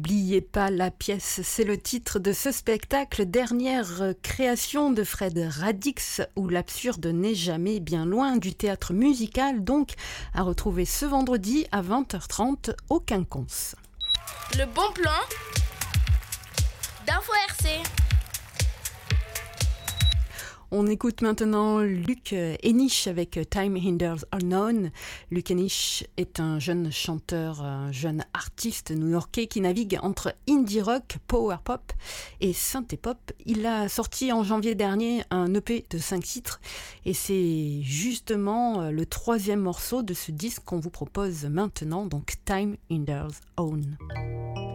N'oubliez pas la pièce, c'est le titre de ce spectacle, dernière création de Fred Radix, où l'absurde n'est jamais bien loin du théâtre musical, donc à retrouver ce vendredi à 20h30 au Quinconce. Le bon plan d'Info RC. On écoute maintenant Luc Henich avec Time Hinders Unknown. Luc Henich est un jeune chanteur, un jeune artiste new-yorkais qui navigue entre indie rock, power pop et synthé pop. Il a sorti en janvier dernier un EP de 5 titres et c'est justement le 3e morceau de ce disque qu'on vous propose maintenant, donc Time Hinders Unknown.